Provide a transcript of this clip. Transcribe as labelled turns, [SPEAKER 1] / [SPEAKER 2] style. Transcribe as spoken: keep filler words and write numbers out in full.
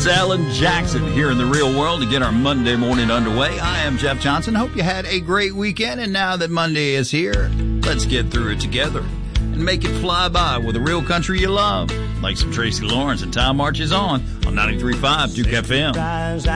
[SPEAKER 1] It's Alan Jackson here in the real world to get our Monday morning underway. I am Jeff Johnson. Hope you had a great weekend. And now that Monday is here, let's get through it together and make it fly by with the real country you love. Like some Tracy Lawrence and Time Marches On on ninety-three point five Duke F M.